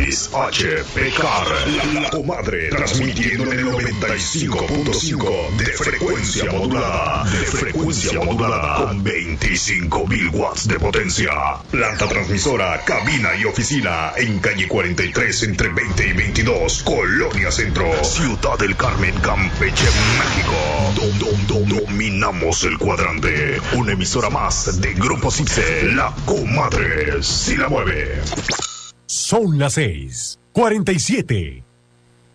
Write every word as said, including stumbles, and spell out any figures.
X H P C A R, La Comadre, transmitiendo en el noventa y cinco punto cinco de frecuencia modulada, de frecuencia modulada, con veinticinco mil watts de potencia. Planta transmisora, cabina y oficina en calle cuarenta y tres entre veinte y veintidós, Colonia Centro, Ciudad del Carmen, Campeche, México. Dom, dom, dom, dominamos el cuadrante. Una emisora más de Grupo Cipse, La Comadre, si la mueve. Son las seis, cuarenta y siete.